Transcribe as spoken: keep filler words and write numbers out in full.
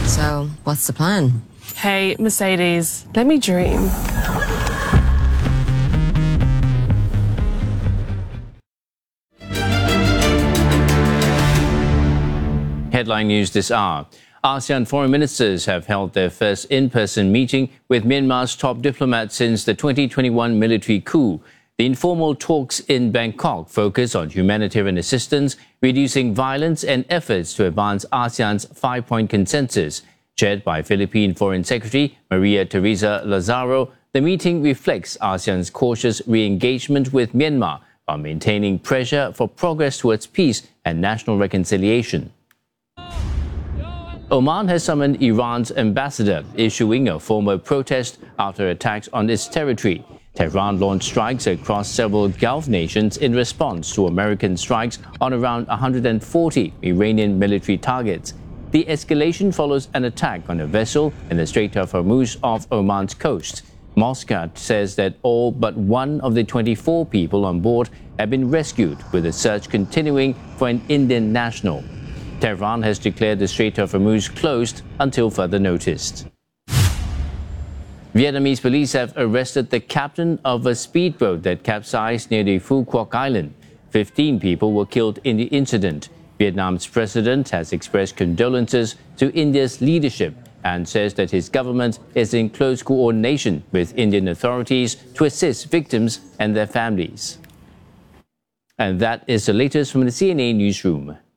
So, what's the plan? Hey, Mercedes, let me dream. Headline news this hour. ASEAN foreign ministers have held their first in-person meeting with Myanmar's top diplomat since the twenty twenty-one military coup. The informal talks in Bangkok focus on humanitarian assistance, reducing violence, and efforts to advance ASEAN's five-point consensus. Chaired by Philippine Foreign Secretary Maria Teresa Lazaro, the meeting reflects ASEAN's cautious re-engagement with Myanmar while maintaining pressure for progress towards peace and national reconciliation. Oman has summoned Iran's ambassador, issuing a formal protest after attacks on its territory. Tehran launched strikes across several Gulf nations in response to American strikes on around one hundred forty Iranian military targets. The escalation follows an attack on a vessel in the Strait of Hormuz off Oman's coast. Muscat says that all but one of the twenty-four people on board have been rescued, with the search continuing for an Indian national. Tehran has declared the Strait of Hormuz closed until further notice. Vietnamese police have arrested the captain of a speedboat that capsized near the Phu Quoc Island. Fifteen people were killed in the incident. Vietnam's president has expressed condolences to India's leadership and says that his government is in close coordination with Indian authorities to assist victims and their families. And that is the latest from the C N A newsroom.